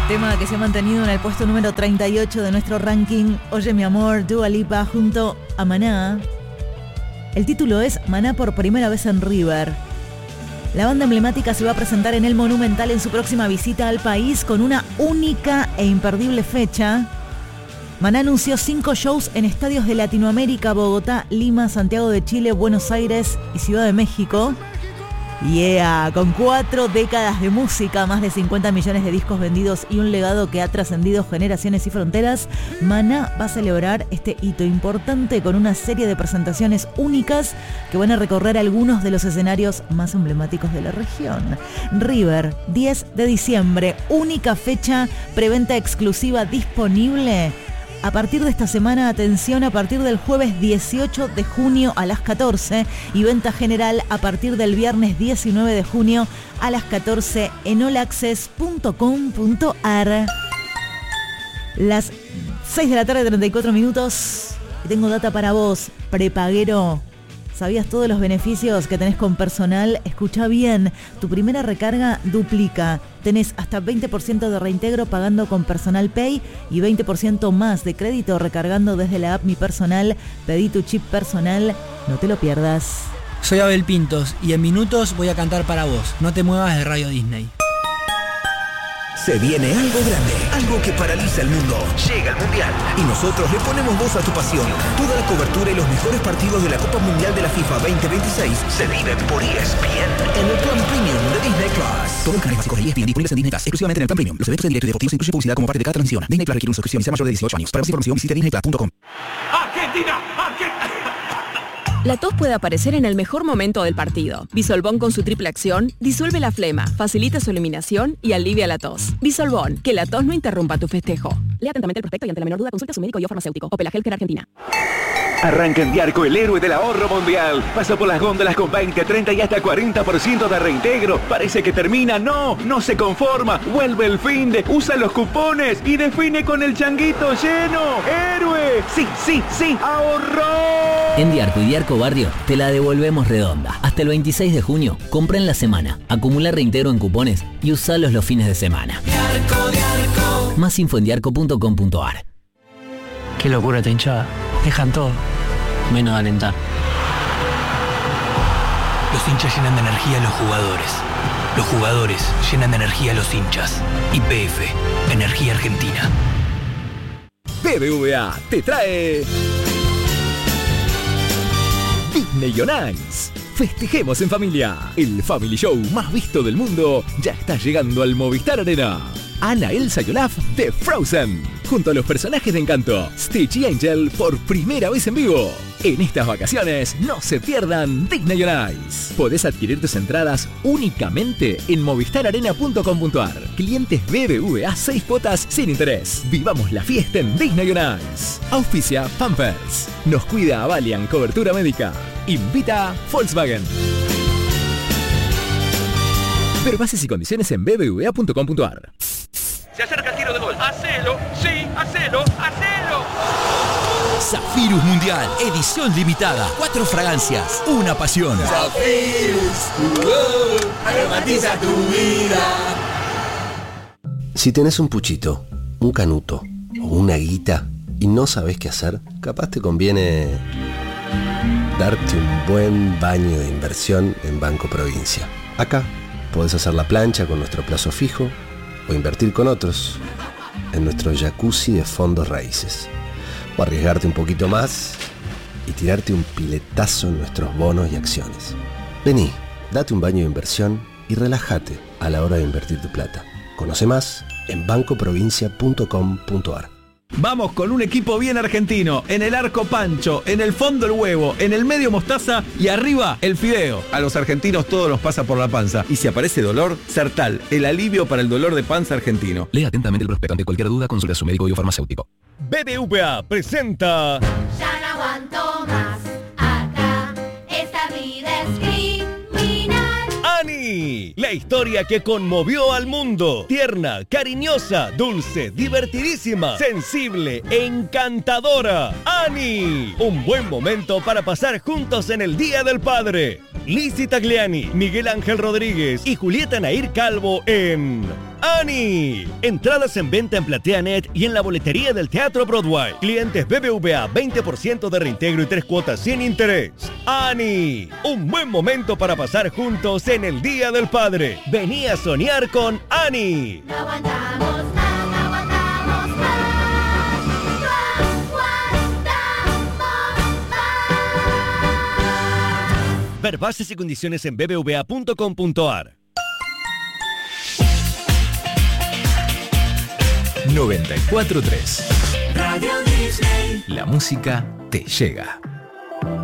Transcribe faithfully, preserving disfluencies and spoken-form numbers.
Tema que se ha mantenido en el puesto número treinta y ocho de nuestro ranking. Oye mi amor, Dua Lipa junto a Maná. El título es Maná por primera vez en River. La banda emblemática se va a presentar en el Monumental en su próxima visita al país con una única e imperdible fecha. Maná anunció cinco shows en estadios de Latinoamérica, Bogotá, Lima, Santiago de Chile, Buenos Aires y Ciudad de México. Yeah, con cuatro décadas de música, más de cincuenta millones de discos vendidos y un legado que ha trascendido generaciones y fronteras, Maná va a celebrar este hito importante con una serie de presentaciones únicas que van a recorrer algunos de los escenarios más emblemáticos de la región. River, diez de diciembre, única fecha, preventa exclusiva disponible. A partir de esta semana, atención, a partir del jueves dieciocho de junio a las catorce y venta general a partir del viernes diecinueve de junio a las catorce en all access punto com punto a r. Las seis de la tarde, treinta y cuatro minutos. Y tengo data para vos, prepaguero. ¿Sabías todos los beneficios que tenés con Personal? Escuchá bien, tu primera recarga duplica. Tenés hasta veinte por ciento de reintegro pagando con Personal Pay y veinte por ciento más de crédito recargando desde la app Mi Personal. Pedí tu chip personal, no te lo pierdas. Soy Abel Pintos y en minutos voy a cantar para vos. No te muevas de Radio Disney. Se viene algo grande, algo que paraliza el mundo. Llega el Mundial y nosotros le ponemos voz a tu pasión. Toda la cobertura y los mejores partidos de la Copa Mundial de la FIFA veinte veintiséis se viven por E S P N en el plan premium de Disney Plus. Todos los canales básicos de E S P N disponibles en Disney Plus, exclusivamente en el plan premium. Los eventos en directo y deportivos incluyen publicidad como parte de cada transmisión. Disney Plus requiere una suscripción y sea mayor de dieciocho años. Para más información visite disney plus punto com. ¡Argentina! ¡Argentina! La tos puede aparecer en el mejor momento del partido. Bisolbón con su triple acción disuelve la flema, facilita su eliminación y alivia la tos. Bisolbón, que la tos no interrumpa tu festejo. Lea atentamente el prospecto y ante la menor duda consulta a su médico y o farmacéutico. Opel Healthcare Argentina. Arranca en Diarco el héroe del ahorro mundial. Pasa por las góndolas con veinte, treinta y hasta cuarenta por ciento de reintegro. Parece que termina. No, no se conforma. Vuelve el fin de, usa los cupones y define con el changuito lleno. ¡Héroe! Sí, sí, sí, ahorró. En Diarco y Diarco Barrio te la devolvemos redonda. Hasta el veintiséis de junio, compra en la semana, acumula reintegro en cupones y usalos los fines de semana. Diarco, Diarco. Más info en diarco punto com punto a r. Qué locura esta hinchada. Dejan todo, menos de alentar. Los hinchas llenan de energía a los jugadores. Los jugadores llenan de energía a los hinchas. Y P F, Energía Argentina. B B V A te trae Disney on Ice. Festejemos en familia. El family show más visto del mundo ya está llegando al Movistar Arena. Anna, Elsa y Olaf de Frozen, junto a los personajes de Encanto, Stitch y Angel por primera vez en vivo. En estas vacaciones no se pierdan Disney on Ice. Podés adquirir tus entradas únicamente en movistar arena punto com punto a r. Clientes B B V A seis cuotas sin interés. Vivamos la fiesta en Disney on Ice. Auspicia Pampers. Nos cuida Avalian Cobertura Médica. Invita Volkswagen. Ver bases y condiciones en b b v a punto com punto a r. Se acerca el tiro de gol. ¡Hacelo! ¡Sí! ¡Hacelo! ¡Hacelo! Zafirus Mundial, edición limitada. Cuatro fragancias, una pasión. Zafirus, uh, aromatiza tu vida. Si tenés un puchito, un canuto o una guita y no sabés qué hacer, capaz te conviene darte un buen baño de inversión en Banco Provincia. Acá podés hacer la plancha con nuestro plazo fijo o invertir con otros en nuestro jacuzzi de fondos raíces. O arriesgarte un poquito más y tirarte un piletazo en nuestros bonos y acciones. Vení, date un baño de inversión y relájate a la hora de invertir tu plata. Conoce más en banco provincia punto com punto a r. Vamos con un equipo bien argentino. En el arco Pancho, en el fondo el huevo, en el medio mostaza y arriba el fideo. A los argentinos todo nos pasa por la panza. Y si aparece dolor, Sertal, el alivio para el dolor de panza argentino. Lea atentamente el prospecto. Ante cualquier duda, consulte a su médico y o farmacéutico. B B V A presenta... Ya no aguanto más. Acá esta vida es criminal. ¡Ani! La historia que conmovió al mundo. Tierna, cariñosa, dulce, divertidísima, sensible, encantadora. ¡Ani! Un buen momento para pasar juntos en el Día del Padre. Lizzy Tagliani, Miguel Ángel Rodríguez y Julieta Nair Calvo en Ani. Entradas en venta en PlateaNet y en la boletería del Teatro Broadway. Clientes B B V A, veinte por ciento de reintegro y tres cuotas sin interés. Ani, un buen momento para pasar juntos en el Día del Padre. Vení a soñar con Ani. No aguantamos más, no aguantamos más. No aguantamos más. Ver bases y condiciones en b b v a punto com punto a r. noventa y cuatro punto tres. Radio Disney. La música te llega.